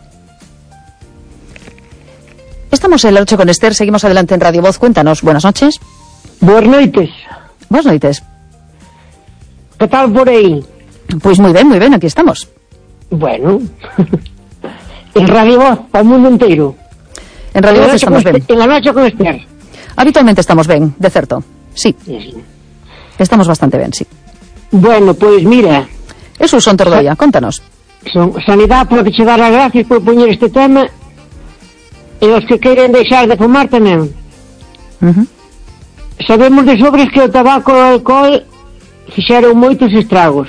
Estamos en la noche con Esther, seguimos adelante en Radio Voz. Cuéntanos, buenas noches. Buenas noites. Buenas noites. ¿Qué tal por ahí? Pues muy bien, aquí estamos. Bueno, en Radio Voz, para el mundo entero. En Radio Voz estamos bien. En la noche con Esther. Habitualmente estamos bien, de certo. Sí. Estamos bastante bien, sí. Bueno, pues mira. Eso son Tordoia, contanos. Sanidade, polo que che dar as gracias por poñer este tema, e os que queren deixar de fumar tamén. sabemos de sobres que o tabaco e o alcohol fixeron moitos estragos.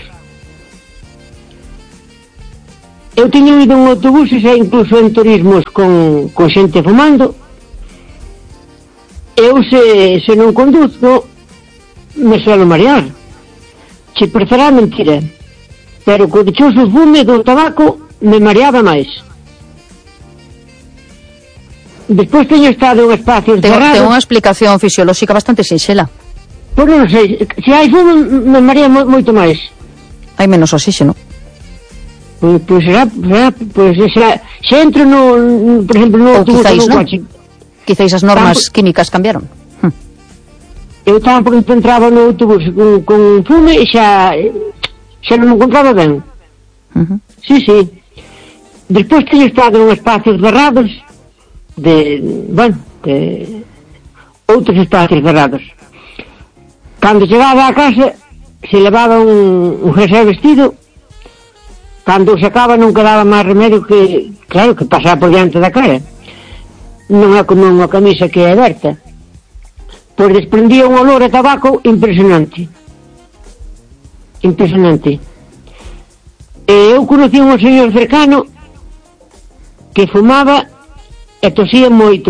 Eu teño ido en autobuses e incluso en turismos con xente fumando. Eu se non conduzco me suelo marear. Se parecerá mentira, pero co dichoso fume do tabaco me mareaba máis. Despois teño estado en espacios cerrados. Ten unha explicación fisiolóxica bastante sinxela. Pois non sei, se hai fume me marea moito máis. Hai menos oxígeno. Pois será, se entro no, por exemplo, no autobús ou no coche. Quizáis as normas químicas cambiaron. Eu estaba, por exemplo, entraba no autobús con fume e xa non me encontraba ben. Sí. Despois teño estado en espacios cerrados de outros espacios cerrados. Cando chegaba a casa se levaba un jersey vestido. Cando se acaba non quedaba máis remedio que, claro, que pasar por diante da cara. Non é como unha camisa que é aberta. Pois desprendía un olor a tabaco impresionante. Eu conocí un señor cercano que fumaba e tosía moito.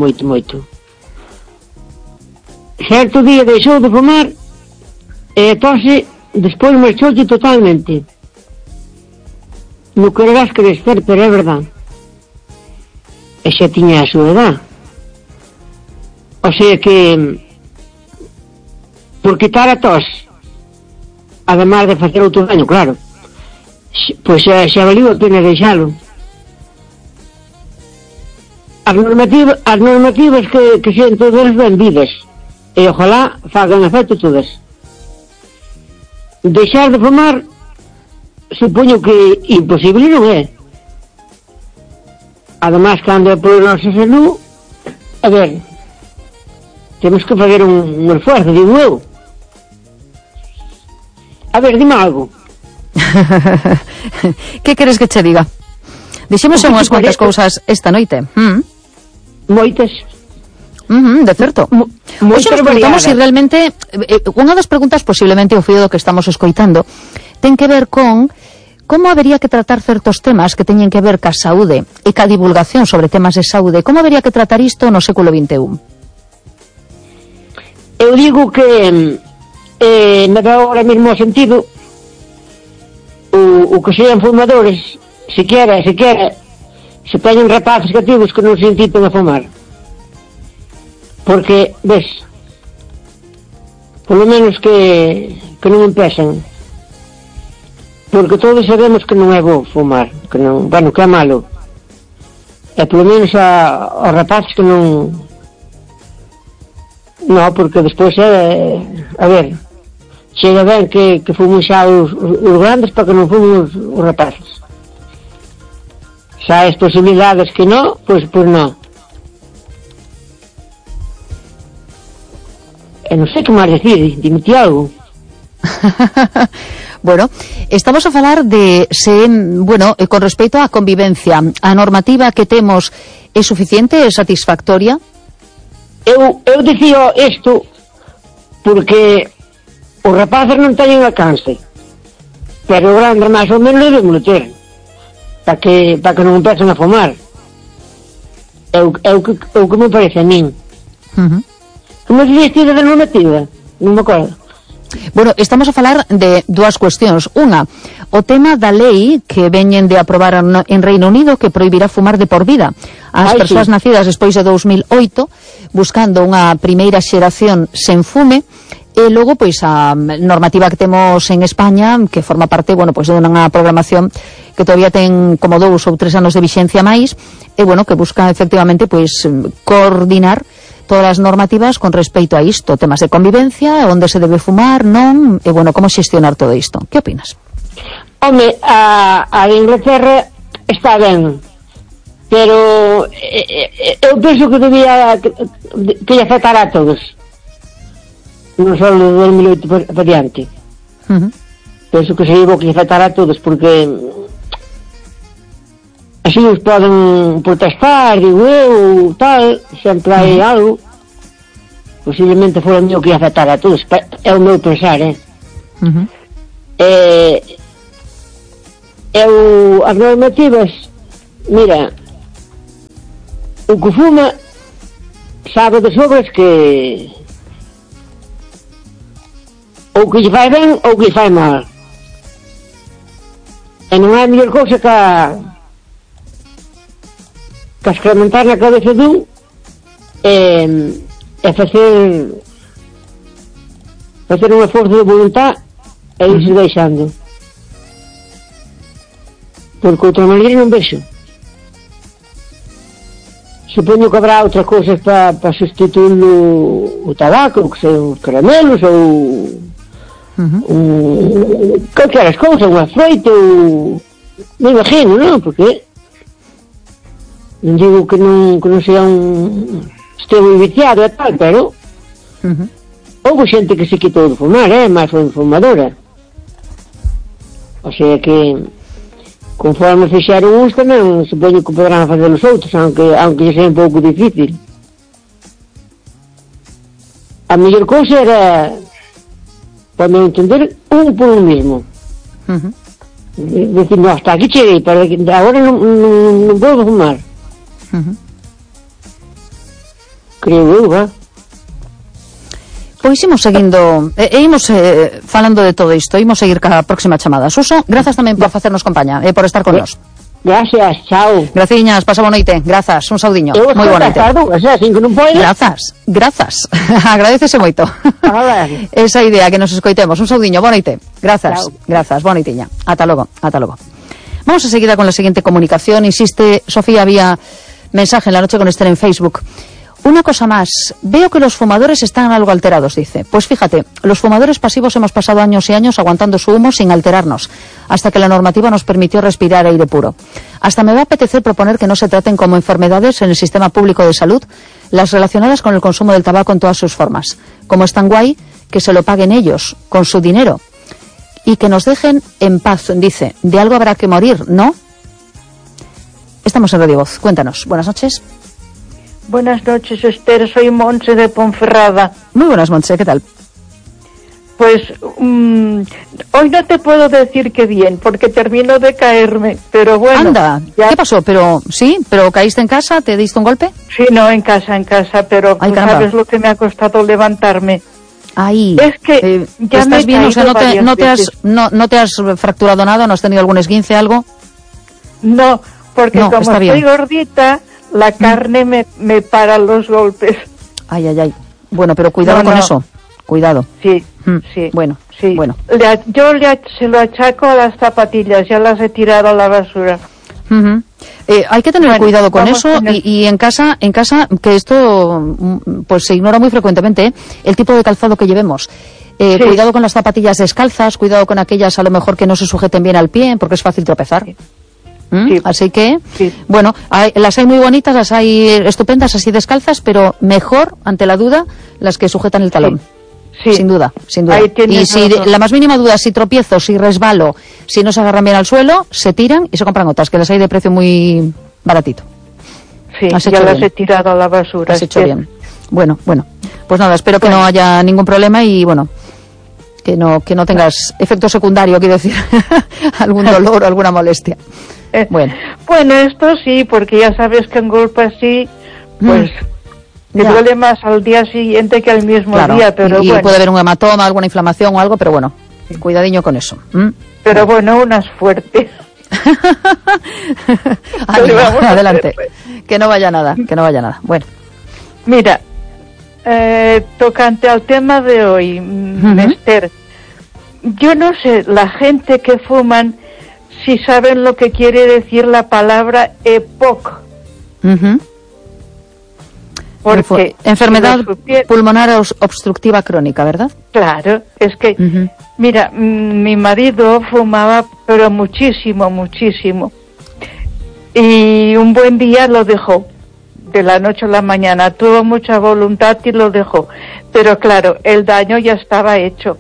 Certo día deixou de fumar e a tose despois marchoulle totalmente. Non quererás crecer, pero é verdad. E xa tiña a súa edad. O sea que por quitar a tos, además de facer outro daño, claro, pois xa valiu a pena deixalo. As normativas que sean todas benvidas e ojalá fagan efecto todas. Deixar de fumar supoño que imposible non é. Además, cando é por nosa salud, a ver, temos que fazer un esforzo, digo eu. A ver, dime algo. Que queres que che diga? Dixemos unhas cuantas cousas esta noite. Moitas. De certo. Hoxe nos preguntamos se realmente unha das preguntas, posiblemente o fío do que estamos escoitando, ten que ver con como habería que tratar certos temas que teñen que ver ca saúde e ca divulgación sobre temas de saúde. Como habería que tratar isto no século XXI? Eu digo que me dá ahora mesmo sentido o que sean fumadores, sequera se teñen rapaces cativos que non se inciten a fumar, porque ves, polo menos que non empezan, porque todos sabemos que non é bo fumar, que non, bueno, que é malo, e polo menos aos rapaces que non, porque despois a ver, chega ben que fumen xa os grandes para que non fumen os rapaces. Xa as posibilidades que non, pois non. E non sei que máis decir, dimiti algo. Bueno, estamos a falar de con respecto á convivencia, a normativa que temos é suficiente, é satisfactoria? Eu dicía isto porque os rapaces non teñen alcance, pero o grande máis ou menos debemos ter para que non empecen a fumar. É o que me parece a min. Como diciste da normativa? Non me acordo. Bueno, estamos a falar de dúas cuestións. Unha, o tema da lei que veñen de aprobar en Reino Unido que prohibirá fumar de por vida ás persoas nacidas despois de 2008, buscando unha primeira xeración sen fume. E logo, pois, a normativa que temos en España, que forma parte, bueno, pois, de unha programación que todavía ten como 2 ou 3 anos de vixencia máis, e, bueno, que busca, efectivamente, pois, coordinar todas as normativas con respecto a isto, temas de convivencia, onde se debe fumar, non, e, bueno, como xestionar todo isto. Que opinas? Home, a de Inglaterra está ben, pero eu penso que debía que lle afectara a todos. Non só de 2008 para diante. Penso que sería bo que afectara a todos, porque así os poden protestar, digo eu, tal, sempre hai algo. posiblemente fora o mío que ia afectar a todos, é o meu pensar, as normativas, mira, o que fuma sabe de sobras que ou que lle fai ben ou que lle fai mal, e non hai mellor cousa que excrementar na cabeza dun e facer un esforzo de voluntad e irse deixando, porque outra maneira non vexo. Supoño que habrá outras cousas para sustituir o tabaco, que son os caramelos ou calqueras cousas, un afeito, me imagino, non? Porque non digo que non sea estou moi viciado e tal, pero houve xente que se quitou de fumar, máis foi fumadora, o sea que conforme fixeron uns tamén supoño que poderán fazer os outros, aunque sea un pouco difícil. A mellor cousa era, para me entender, un por un mismo, decir, no, hasta aquí cheguei, para agora non podo fumar. Creo eu, Pois imos seguindo, imos falando de todo isto, imos seguir ca próxima chamada. Suso, grazas tamén por facernos compaña, por estar con nós. Gracias, chao. Graciñas, pasa boa noite, grazas, un saudiño. Moi boa noite. Grazas, agradecese moito. Esa idea que nos escoitemos, un saudiño, boa noite. Grazas, boa noitiña. Ata logo. Vamos a seguir con la siguiente comunicación. Insiste Sofía vía mensaje en la noche con Esther en Facebook. Una cosa más, veo que los fumadores están algo alterados, dice. Pues fíjate, los fumadores pasivos hemos pasado años y años aguantando su humo sin alterarnos, hasta que la normativa nos permitió respirar aire puro. Hasta me va a apetecer proponer que no se traten como enfermedades en el sistema público de salud las relacionadas con el consumo del tabaco en todas sus formas. Como es tan guay, que se lo paguen ellos, con su dinero. Y que nos dejen en paz, dice. De algo habrá que morir, ¿no? Estamos en Radio Voz. Cuéntanos. Buenas noches. Buenas noches, Esther. Soy Montse de Ponferrada. Muy buenas, Montse. ¿Qué tal? Pues hoy no te puedo decir que bien, porque termino de caerme, pero bueno. Anda, ya... ¿Qué pasó? ¿Pero caíste en casa? ¿Te diste un golpe? Sí, no, en casa, pero tú sabes lo que me ha costado levantarme. Ay, es que ya ¿estás bien? O sea, ¿no te has fracturado nada? ¿No has tenido algún esguince, algo? No, porque como estoy gordita, la carne me para los golpes. Ay. Bueno, pero cuidado con eso. Cuidado. Sí, sí. Bueno. Yo se lo achaco a las zapatillas, ya las he tirado a la basura. Hay que tener cuidado con eso y en casa, que esto pues se ignora muy frecuentemente, el tipo de calzado que llevemos. Sí. Cuidado con las zapatillas descalzas, cuidado con aquellas a lo mejor que no se sujeten bien al pie, porque es fácil tropezar. Sí. Así que, bueno, las hay muy bonitas, las hay estupendas así descalzas, pero mejor, ante la duda, las que sujetan el talón. Sí. Sin duda. Y si la más mínima duda, si tropiezo, si resbalo, si no se agarran bien al suelo, se tiran y se compran otras, que las hay de precio muy baratito. Sí, ya las he tirado a la basura. Has hecho bien. Bueno, pues nada, espero que no haya ningún problema y bueno, que no tengas efecto secundario, quiero decir, algún dolor o alguna molestia. Bueno, esto sí, porque ya sabes que un golpe así, pues te duele más al día siguiente que al mismo día, pero y puede haber un hematoma, alguna inflamación o algo, pero bueno, cuidadiño con eso. Pero bueno, unas fuertes. Adelante, que no vaya nada. Bueno, mira, tocante al tema de hoy, Esther, yo no sé, la gente que fuman, si saben lo que quiere decir la palabra EPOC. Porque enfermedad pulmonar obstructiva crónica, ¿verdad? Claro, es que, mira, mi marido fumaba, pero muchísimo. Y un buen día lo dejó, de la noche a la mañana. Tuvo mucha voluntad y lo dejó. Pero claro, el daño ya estaba hecho.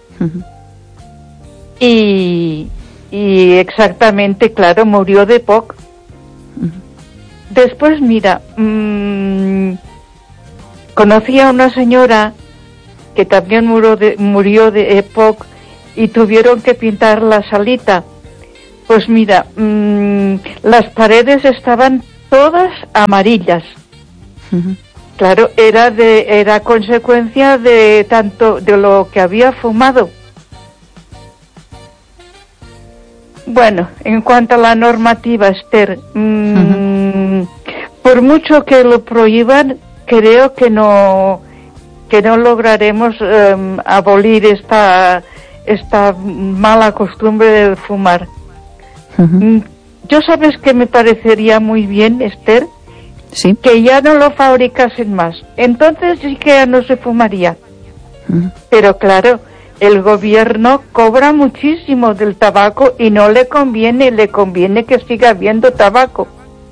Y exactamente, claro, murió de POC. Después, mira, conocí a una señora que también murió de EPOC y tuvieron que pintar la salita. Pues mira, las paredes estaban todas amarillas. Claro, era consecuencia de lo que había fumado. Bueno, en cuanto a la normativa, Esther, por mucho que lo prohíban, creo que no lograremos abolir esta mala costumbre de fumar. Yo sabes que me parecería muy bien, Esther, ¿sí? Que ya no lo fabricasen más. Entonces sí que ya no se fumaría. Pero claro, el gobierno cobra muchísimo del tabaco y no le conviene que siga habiendo tabaco.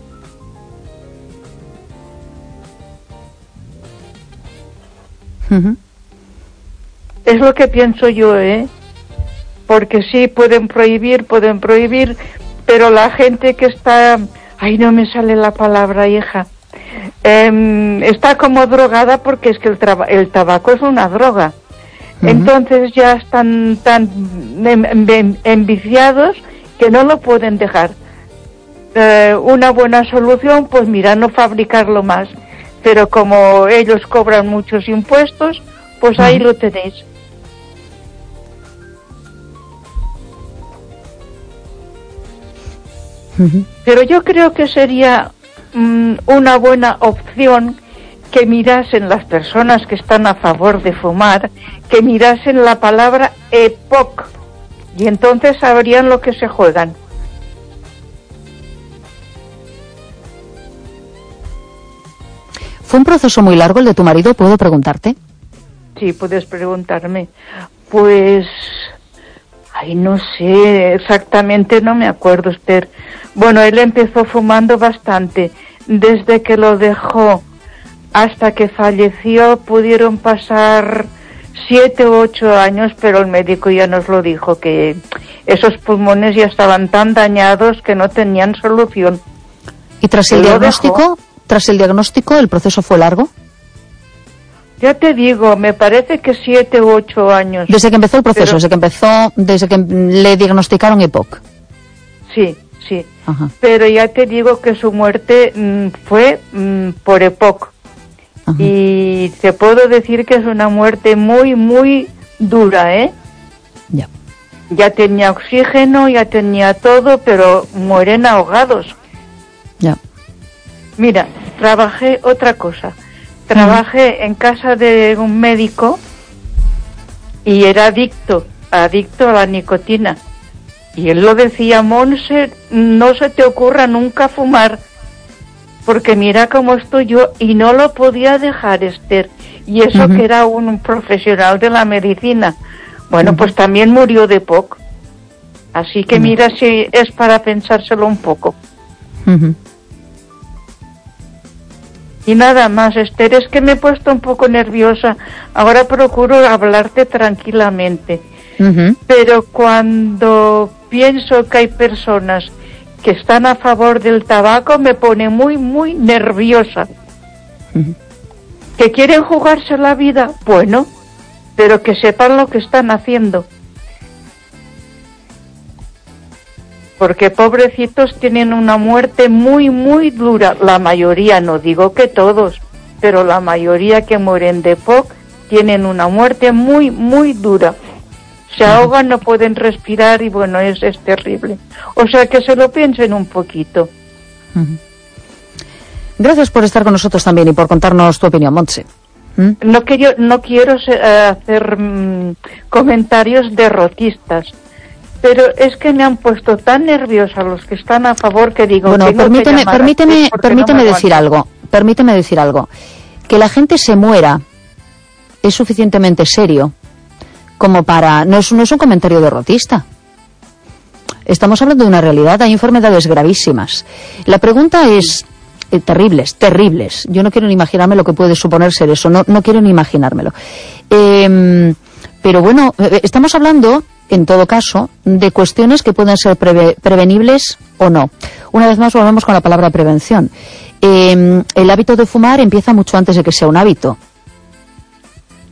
Es lo que pienso yo, porque sí, pueden prohibir, pero la gente que está... Ay, no me sale la palabra, hija. Está como drogada porque es que el tabaco es una droga. Entonces ya están tan enviciados que no lo pueden dejar. Una buena solución, pues mira, no fabricarlo más. Pero como ellos cobran muchos impuestos, pues ahí lo tenéis. Pero yo creo que sería una buena opción que mirasen las personas que están a favor de fumar, que mirasen la palabra EPOC, y entonces sabrían lo que se juegan. ¿Fue un proceso muy largo el de tu marido? ¿Puedo preguntarte? Sí, puedes preguntarme. Pues... Ay, no sé, exactamente no me acuerdo, Esther. Bueno, él empezó fumando bastante. Desde que lo dejó hasta que falleció pudieron pasar 7 u 8 años, pero el médico ya nos lo dijo, que esos pulmones ya estaban tan dañados que no tenían solución. ¿Y tras el diagnóstico, el proceso fue largo? Ya te digo, me parece que 7 u 8 años. Desde que empezó el proceso, desde que le diagnosticaron EPOC. Sí. Ajá. Pero ya te digo que su muerte fue por EPOC. Ajá. Y te puedo decir que es una muerte muy, muy dura, Ya. Ya tenía oxígeno, ya tenía todo, pero mueren ahogados. Ya. Mira, trabajé en casa de un médico y era adicto a la nicotina. Y él lo decía: Monse, no se te ocurra nunca fumar, porque mira cómo estoy yo, y no lo podía dejar, Esther. Y eso que era un profesional de la medicina. Bueno, pues también murió de EPOC. Así que mira si es para pensárselo un poco. Y nada más, Esther, es que me he puesto un poco nerviosa. Ahora procuro hablarte tranquilamente. Pero cuando pienso que hay personas que están a favor del tabaco, me pone muy, muy nerviosa. ¿Que quieren jugarse la vida? Bueno, pero que sepan lo que están haciendo. Porque pobrecitos tienen una muerte muy, muy dura. La mayoría, no digo que todos, pero la mayoría que mueren de EPOC tienen una muerte muy, muy dura. Se ahogan, no pueden respirar y bueno, es terrible. O sea que se lo piensen un poquito. Gracias por estar con nosotros también y por contarnos tu opinión, Montse. No quiero hacer comentarios derrotistas, pero es que me han puesto tan nerviosa los que están a favor que digo... Bueno, permíteme decir algo. Que la gente se muera es suficientemente serio como para... No es un comentario derrotista. Estamos hablando de una realidad. Hay enfermedades gravísimas. La pregunta es... terribles. Yo no quiero ni imaginarme lo que puede suponer ser eso. No quiero ni imaginármelo. Pero bueno, estamos hablando... en todo caso, de cuestiones que pueden ser prevenibles o no. Una vez más volvemos con la palabra prevención. El hábito de fumar empieza mucho antes de que sea un hábito.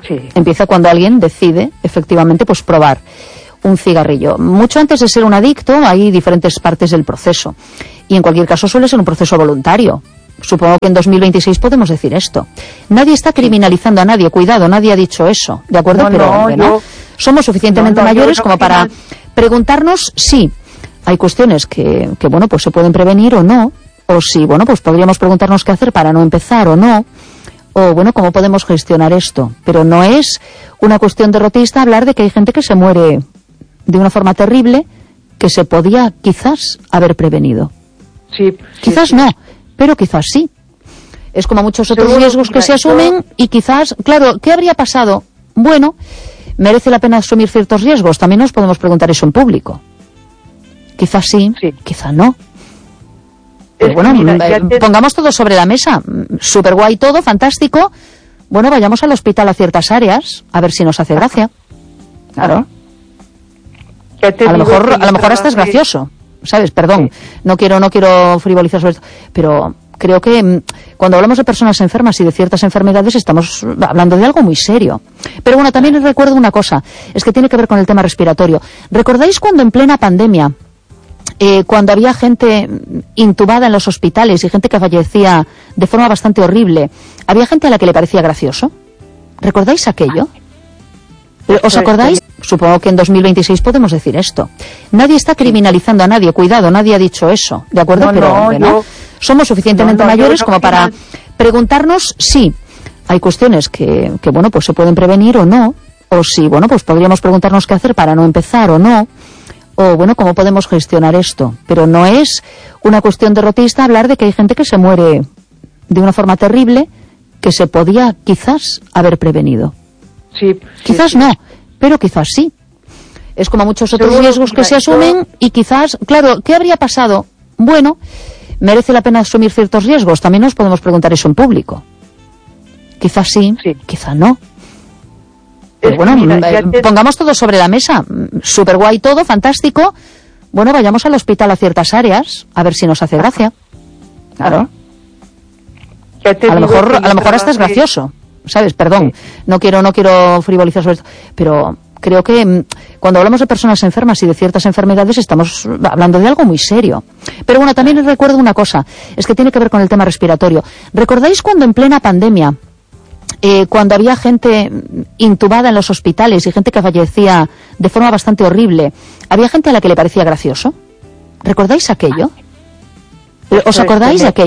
Sí. Empieza cuando alguien decide, efectivamente, pues probar un cigarrillo. Mucho antes de ser un adicto hay diferentes partes del proceso. Y en cualquier caso suele ser un proceso voluntario. Supongo que en 2026 podemos decir esto. Nadie está criminalizando a nadie, cuidado, nadie ha dicho eso, ¿de acuerdo? Pero somos suficientemente mayores como para preguntarnos si hay cuestiones que bueno, pues se pueden prevenir o no, o si, bueno, pues podríamos preguntarnos qué hacer para no empezar o no, o bueno, cómo podemos gestionar esto. Pero no es una cuestión derrotista hablar de que hay gente que se muere de una forma terrible que se podía quizás haber prevenido. Quizás no, pero quizás sí. Es como muchos otros riesgos que se asumen y quizás, claro, ¿qué habría pasado? Bueno, ¿merece la pena asumir ciertos riesgos? También nos podemos preguntar eso en público. Quizás sí, quizás no. Pero bueno, pongamos todo sobre la mesa. Súper guay todo, fantástico. Bueno, vayamos al hospital a ciertas áreas, a ver si nos hace gracia. Claro. A lo mejor hasta es gracioso, ¿sabes? Perdón, no quiero frivolizar sobre esto, pero creo que cuando hablamos de personas enfermas y de ciertas enfermedades estamos hablando de algo muy serio. Pero bueno, también recuerdo una cosa, es que tiene que ver con el tema respiratorio. ¿Recordáis cuando en plena pandemia, cuando había gente intubada en los hospitales y gente que fallecía de forma bastante horrible, había gente a la que le parecía gracioso? ¿Recordáis aquello? ¿Os acordáis? Supongo que en 2026 podemos decir esto. Nadie está criminalizando a nadie, cuidado, nadie ha dicho eso, ¿de acuerdo? Pero somos suficientemente mayores como para preguntarnos si hay cuestiones que bueno, pues se pueden prevenir o no, o si, bueno, pues podríamos preguntarnos qué hacer para no empezar o no, o bueno, cómo podemos gestionar esto. Pero no es una cuestión derrotista hablar de que hay gente que se muere de una forma terrible que se podía quizás haber prevenido. Quizás no, pero quizás sí. Es como muchos otros riesgos que se asumen y quizás, claro, ¿qué habría pasado? Bueno, ¿merece la pena asumir ciertos riesgos? También nos podemos preguntar eso en público. Quizás sí, quizás no. Pero bueno, pongamos todo sobre la mesa. Súper guay todo, fantástico. Bueno, vayamos al hospital a ciertas áreas, a ver si nos hace gracia. Claro. A lo mejor hasta es gracioso, ¿sabes? Perdón, no quiero frivolizar sobre esto, pero creo que cuando hablamos de personas enfermas y de ciertas enfermedades estamos hablando de algo muy serio. Pero bueno, también recuerdo una cosa, es que tiene que ver con el tema respiratorio. ¿Recordáis cuando en plena pandemia, cuando había gente intubada en los hospitales y gente que fallecía de forma bastante horrible, había gente a la que le parecía gracioso? ¿Recordáis aquello? ¿Os acordáis de aquello?